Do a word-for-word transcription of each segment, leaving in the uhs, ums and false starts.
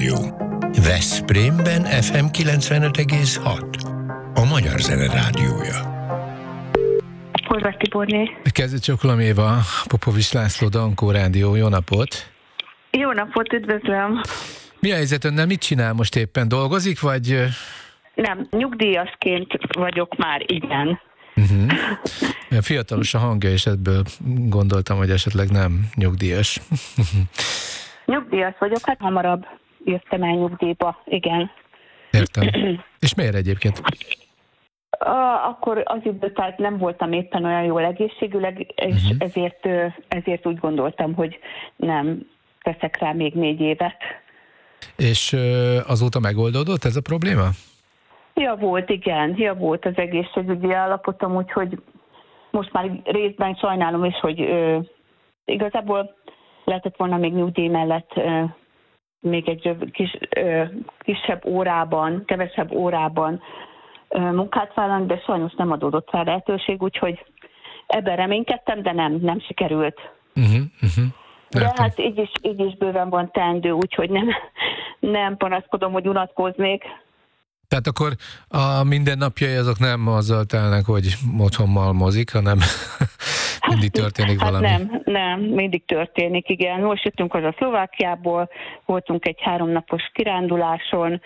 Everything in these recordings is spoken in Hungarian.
Rádió. Veszprémben ef em kilencvenöt egész hat. A Magyar Zene Rádiója. Horváth Tiborné. Kezdjük Csokolom Éva, Popovics László, Dankó Rádió. Jó napot! Jó napot, üdvözlöm! Mi a helyzet önnel? Mit csinál most éppen? Dolgozik, vagy... Nem, nyugdíjasként vagyok már, igen. Uh-huh. Fiatalos a hangja, és ebből gondoltam, hogy esetleg nem nyugdíjas. Nyugdíjas vagyok, hát hamarabb jöttem el nyugdíjba, igen. Értem. És miért egyébként? A, akkor az idő, tehát nem voltam éppen olyan jól egészségüleg, és uh-huh. ezért, ezért úgy gondoltam, hogy nem teszek rá még négy évet. És azóta megoldódott ez a probléma? Ja, volt, igen. Ja, volt az egészségügyi állapotom, úgyhogy most már részben sajnálom is, hogy ö, igazából lehetett volna még nyugdíj mellett ö, még egy kis, ö, kisebb órában, kevesebb órában ö, munkát vállalni, de sajnos nem adódott rá lehetőség, úgyhogy ebben reménykedtem, de nem, nem sikerült. Uh-huh, uh-huh. De hát így is, így is bőven van teendő, úgyhogy nem, nem panaszkodom, hogy unatkoznék. Tehát akkor a mindennapjai azok nem azzal telnek, hogy otthon malmozik, hanem mindig történik hát valami. Nem, nem, mindig történik, igen. Most jöttünk haza Szlovákiából, voltunk egy háromnapos kiránduláson,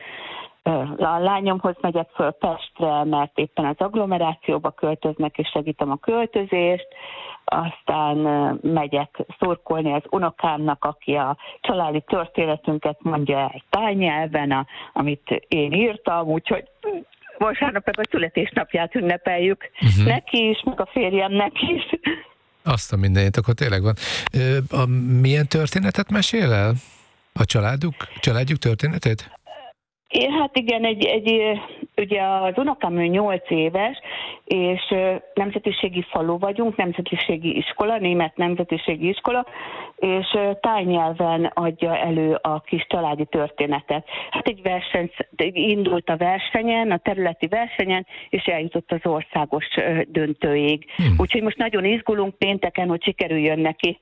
a lányomhoz megyek föl Pestre, mert éppen az agglomerációba költöznek, és segítem a költözést, aztán megyek szurkolni az unokámnak, aki a családi történetünket mondja el tájnyelven, a, amit én írtam, úgyhogy vasárnap meg a születésnapját ünnepeljük. Uh-huh. Neki is, meg a férjemnek is. Azt a mindenit, akkor tényleg van. A, milyen történetet mesél el? A családuk, családjuk történetét? É, hát igen, egy, egy, ugye az unokám ő nyolc éves, és nemzetiségi falu vagyunk, nemzetiségi iskola, német nemzetiségi iskola, és tájnyelven adja elő a kis családi történetet. Hát egy verseny, indult a versenyen, a területi versenyen, és eljutott az országos döntőig. Hmm. Úgyhogy most nagyon izgulunk pénteken, hogy sikerüljön neki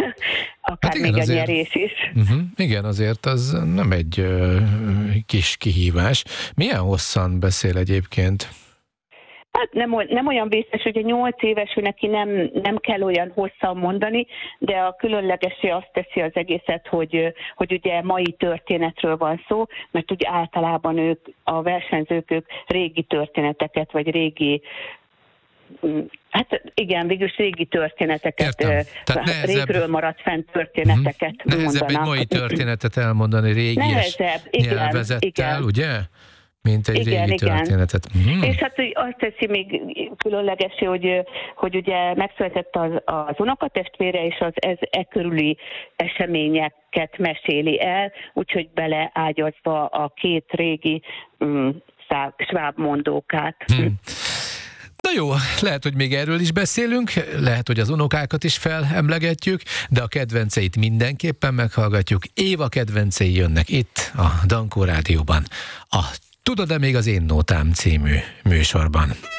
akár hát még a azért, nyerés is. Uh-huh, igen, azért az nem egy uh, kis kihívás. Milyen hosszan beszél egyébként? Hát nem, nem olyan vészes, hogy a nyolc éves, hogy neki nem, nem kell olyan hosszan mondani, de a különlegesé azt teszi az egészet, hogy, hogy ugye mai történetről van szó, mert ugye általában ők, a versenyzők, ők régi történeteket, vagy régi, hát igen, végülis régi történeteket, nehezebb, régről maradt fent történeteket uh-huh. Nehezebb mondanak. Egy mai történetet elmondani régies nyelvezettel, igen. Ugye? Mint egy igen, régi igen. történetet. Hmm. És hát azt teszi még különlegesé, hogy, hogy ugye megszületett az, az unokatestvére, és az ez e körüli eseményeket meséli el, úgyhogy beleágyazva a két régi um, sváb mondókát. Hmm. Na jó, lehet, hogy még erről is beszélünk, lehet, hogy az unokákat is felemlegetjük, de a kedvenceit mindenképpen meghallgatjuk. Éva kedvencei jönnek itt a Dankó Rádióban, a Tudod-e még az én nótám című műsorban.